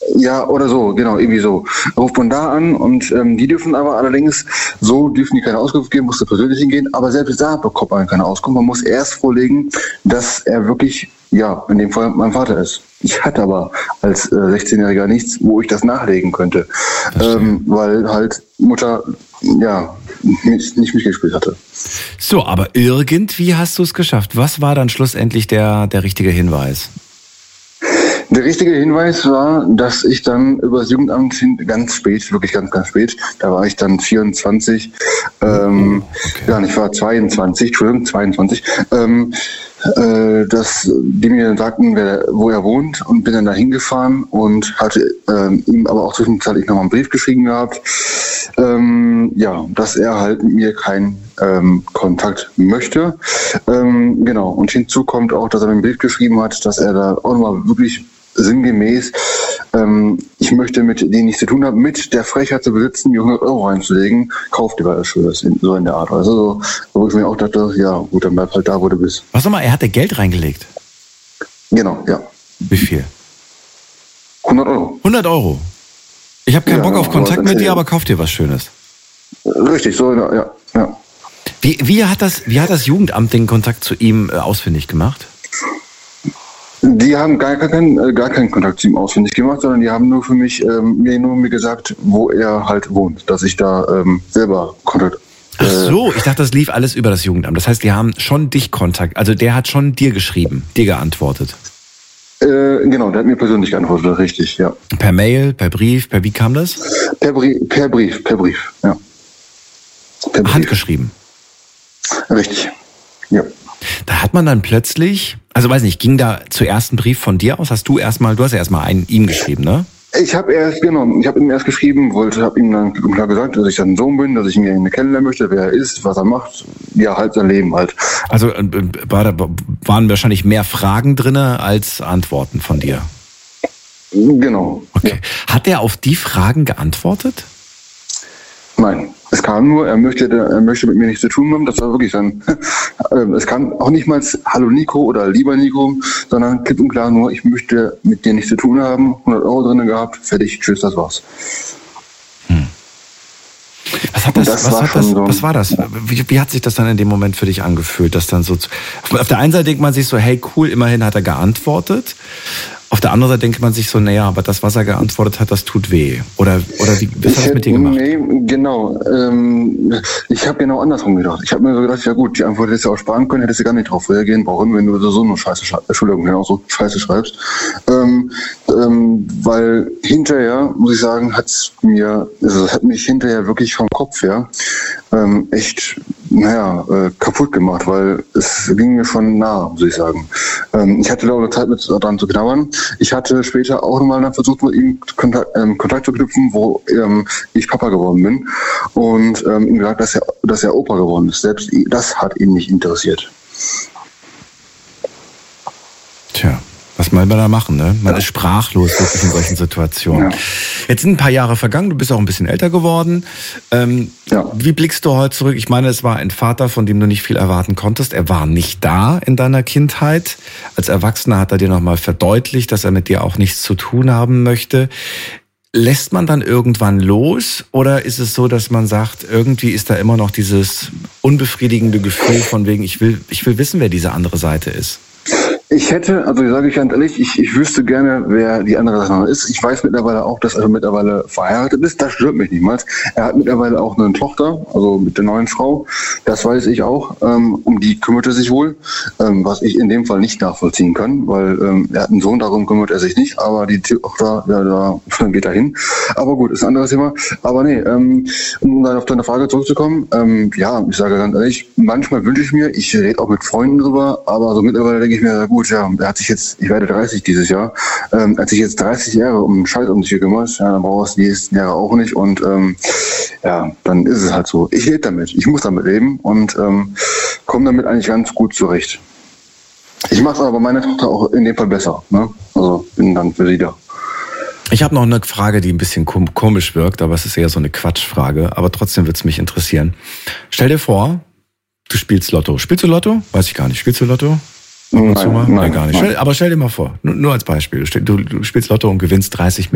Ja, oder so, genau, irgendwie so. Ruft man da an und die dürfen aber allerdings, so dürfen die keine Auskunft geben, musste persönlich hingehen, aber selbst da bekommt man keine Auskunft. Man muss erst vorlegen, dass er wirklich, ja, in dem Fall mein Vater ist. Ich hatte aber als 16-Jähriger nichts, wo ich das nachlegen könnte, weil halt Mutter, ja, nicht mitgespielt hatte. So, aber irgendwie hast du es geschafft. Was war dann schlussendlich der richtige Hinweis? Der richtige Hinweis war, dass ich dann über das Jugendamt ganz spät, wirklich ganz, ganz spät, da war ich dann 24, Okay. ja, ich war 22, Entschuldigung, 22, dass die mir dann sagten, wo er wohnt, und bin dann da hingefahren und hatte ihm aber auch zwischenzeitlich nochmal einen Brief geschrieben gehabt, ja, dass er halt mit mir keinen Kontakt möchte. Genau, und hinzu kommt auch, dass er mir einen Brief geschrieben hat, dass er da auch nochmal wirklich sinngemäß, ich möchte mit denen nichts zu tun haben, mit der Frechheit zu besitzen, mir 100 Euro reinzulegen, kauft dir was Schönes, so in der Art. Also so, wo ich mir auch dachte, ja gut, dann bleib halt da, wo du bist. Was nochmal, er hatte Geld reingelegt? Genau, ja. Wie viel? 100 Euro. 100 Euro? Ich habe keinen Ja, Bock auf genau, Kontakt mit dir, aber kauf dir was Schönes. Richtig, so, ja, ja. Wie hat das Jugendamt den Kontakt zu ihm ausfindig gemacht? Die haben gar keinen Kontakt zu ihm ausfindig gemacht, sondern die haben nur für mich, mir gesagt, wo er halt wohnt, dass ich da selber Kontakt. Ach so, ich dachte, das lief alles über das Jugendamt. Das heißt, die haben schon dich Kontakt, also der hat schon dir geschrieben, dir geantwortet. Genau, der hat mir persönlich geantwortet, richtig, ja. Per Mail, per Brief, wie kam das? Per Brief, ja. Per Brief. Handgeschrieben. Richtig, ja. Da hat man dann plötzlich, also weiß nicht, ging da zuerst ein Brief von dir aus? Du hast ja erstmal ihm geschrieben, ne? Ich habe ihm erst geschrieben, habe ihm dann klar gesagt, dass ich sein Sohn bin, dass ich ihn kennenlernen möchte, wer er ist, was er macht, ja, halt sein Leben halt. Also waren wahrscheinlich mehr Fragen drinne als Antworten von dir? Genau. Okay. Ja. Hat er auf die Fragen geantwortet? Nein, es kam nur, er möchte mit mir nichts zu tun haben. Das war wirklich dann, es kam auch nicht mal Hallo Nico oder lieber Nico, sondern klipp und klar nur, ich möchte mit dir nichts zu tun haben, 100 Euro drin gehabt, fertig, tschüss, das war's. Was war das? Wie hat sich das dann in dem Moment für dich angefühlt? Dass dann so, auf der einen Seite denkt man sich so, hey cool, immerhin hat er geantwortet. Auf der anderen Seite denkt man sich so, naja, aber das, was er geantwortet hat, das tut weh. Oder was hat das mit dir gemacht? Nee, genau. Ich habe genau andersrum gedacht. Ich habe mir so gedacht, ja gut, die Antwort hättest du auch sparen können, hättest du gar nicht drauf reagieren brauchen, wenn du so eine Scheiße schreibst. Weil hinterher, muss ich sagen, hat mich hinterher wirklich vom Kopf her echt, kaputt gemacht, weil es ging mir schon nah, muss ich sagen. Ich hatte da auch eine Zeit mit dran zu knabbern. Ich hatte später auch nochmal versucht, mit ihm Kontakt zu knüpfen, wo ich Papa geworden bin, und ihm gesagt, dass er Opa geworden ist. Selbst das hat ihn nicht interessiert. Tja. Was will man da machen, ne? Man ist sprachlos wirklich in solchen Situationen. Ja. Jetzt sind ein paar Jahre vergangen, du bist auch ein bisschen älter geworden. Wie blickst du heute zurück? Ich meine, es war ein Vater, von dem du nicht viel erwarten konntest. Er war nicht da in deiner Kindheit. Als Erwachsener hat er dir nochmal verdeutlicht, dass er mit dir auch nichts zu tun haben möchte. Lässt man dann irgendwann los, oder ist es so, dass man sagt, irgendwie ist da immer noch dieses unbefriedigende Gefühl von wegen, ich will wissen, wer diese andere Seite ist? Ich sage ich ganz ehrlich, ich wüsste gerne, wer die andere Seite ist. Ich weiß mittlerweile auch, dass er mittlerweile verheiratet ist. Das stört mich niemals. Er hat mittlerweile auch eine Tochter, also mit der neuen Frau. Das weiß ich auch. Um die kümmert er sich wohl, was ich in dem Fall nicht nachvollziehen kann, weil er hat einen Sohn, darum kümmert er sich nicht. Aber die Tochter, da geht er hin. Aber gut, ist ein anderes Thema. Aber nee, um dann auf deine Frage zurückzukommen, ich sage ganz ehrlich, manchmal wünsche ich mir, ich rede auch mit Freunden drüber, aber so mittlerweile denke ich mir, gut, ja, er hat sich jetzt, ich werde 30 dieses Jahr, hat sich jetzt 30 Jahre um den Scheiß um sich gekümmert, ja, dann braucht er es die nächsten Jahre auch nicht, und dann ist es halt so. Ich lebe damit, ich muss damit leben und komme damit eigentlich ganz gut zurecht. Ich mache es aber bei meiner Tochter auch in dem Fall besser, ne? Also bin dann für sie da. Ich habe noch eine Frage, die ein bisschen komisch wirkt, aber es ist eher so eine Quatschfrage, aber trotzdem würde es mich interessieren. Stell dir vor, du spielst Lotto. Spielst du Lotto? Weiß ich gar nicht. Spielst du Lotto? Nein, gar nicht. Aber stell dir mal vor, nur als Beispiel, du spielst Lotto und gewinnst 30